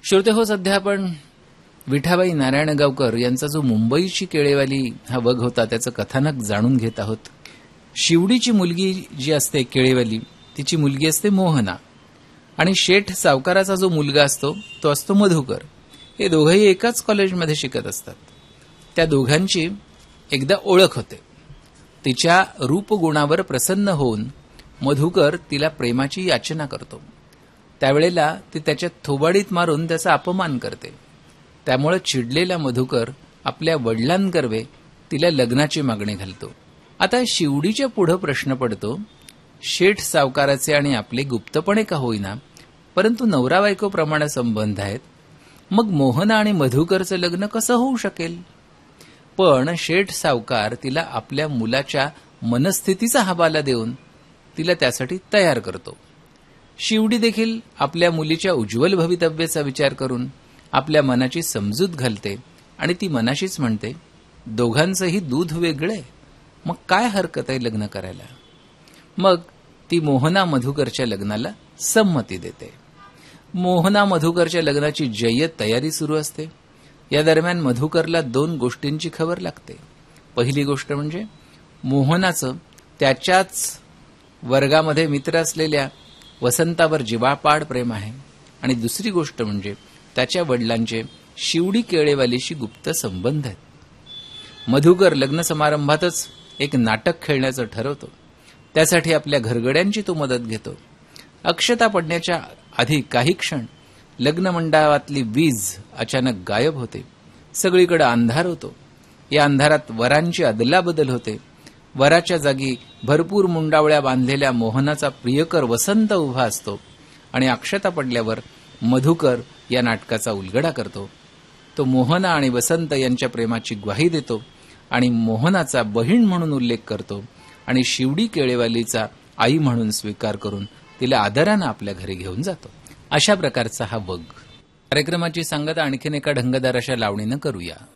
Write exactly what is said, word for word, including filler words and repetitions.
श्रोते हो, सध्या आपण विठाबाई नारायणगावकर यांचा जो मुंबईची केळेवाली हा वग होता त्याचं कथानक जाणून घेत आहोत. शिवडीची मुलगी जी असते केळेवाली, तिची मुलगी असते मोहना, आणि शेठ सावकाराचा जो मुलगा असतो तो असतो मधुकर. हे दोघंही एकाच कॉलेजमध्ये शिकत असतात. त्या दोघांची एकदा ओळख होते. तिच्या रूपगुणावर प्रसन्न होऊन मधुकर तिला प्रेमाची याचना करतो. त्यावेळेला ती त्याच्या थोबाडीत मारून त्याचा अपमान करते. त्यामुळे चिडलेला मधुकर आपल्या वडिलांकरवे तिला लग्नाची मागणी घालतो. आता शिवडीच्या पुढे प्रश्न पडतो, शेठ सावकाराचे आणि आपले गुप्तपणे का होईना, परंतु नवरा बायकोप्रमाणे संबंध आहेत, मग मोहना आणि मधुकरचं लग्न कसं होऊ शकेल? पण शेठ सावकार तिला आपल्या मुलाच्या मनस्थितीचा हवाला देऊन तिला त्यासाठी तयार करतो. शिवडी देखील आपल्या मुलीच्या उज्ज्वल भवितव्याचा विचार करून आपल्या मनाची समजूत घालते आणि ती मनाशीच म्हणते, दोघांचंही दूध वेगळे, मग काय हरकत आहे लग्न करायला. मग ती मोहना मधुकरच्या लग्नाला संमती देते. मोहना मधुकरच्या लग्नाची जय्यत तयारी सुरू असते. या दरम्यान मधुकरला दोन गोष्टींची खबर लागते. पहिली गोष्ट म्हणजे मोहनाचं त्याच्याच वर्गामध्ये मित्र असलेल्या वसंतावर जिव्हाळपाड प्रेम आहे, आणि दुसरी गोष्ट म्हणजे त्याच्या वडिलांचे शिवडी केळेवालीशी गुप्त संबंध आहेत. मधुकर लग्न समारंभातच एक नाटक खेळण्याचं ठरवतो. त्यासाठी आपल्या घरगड्यांची तो मदत घेतो. अक्षता पडण्याच्या आधी काही क्षण लग्न मंडपातली वीज अचानक गायब होते. सगळीकडे अंधार होतो. या अंधारात वरांची अदलाबदल होते. वराच्या जागी भरपूर मुंडावळ्या बांधलेल्या मोहनाचा प्रियकर वसंत उभा असतो, आणि अक्षता पडल्यावर मधुकर या नाटकाचा उलगडा करतो. तो मोहना आणि वसंत यांच्या प्रेमाची ग्वाही देतो आणि मोहनाचा बहीण म्हणून उल्लेख करतो, आणि शिवडी केळेवालीचा आई म्हणून स्वीकार करून तिला आदरानं आपल्या घरी घेऊन जातो. अशा प्रकारचा हा वग. कार्यक्रमाची सांगता आणखीन एका ढंगदार अशा लावणीनं करूया.